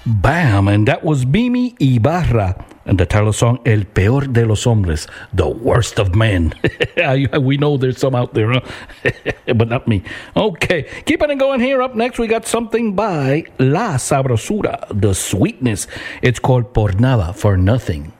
Bam! And that was Bimi Ibarra. And the title song, El Peor de los Hombres, the worst of men. We know there's some out there, huh? But not me. Okay, keeping it going here. Up next, we got something by La Sabrosura, The Sweetness. It's called Por Nada, For Nothing.